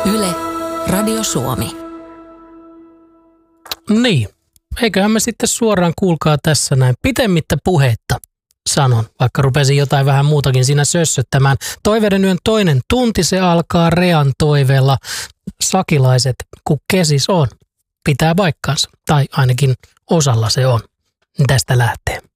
Yle, Radio Suomi. Niin, eiköhän me sitten suoraan kuulkaa tässä näin pitemmittä puhetta sanon, vaikka rupesin jotain vähän muutakin siinä sössöttämään. Toiveiden yön toinen tunti, se alkaa Rean toiveella. Sakilaiset, kun kesis on, pitää paikkansa, tai ainakin osalla se on. Tästä lähtee.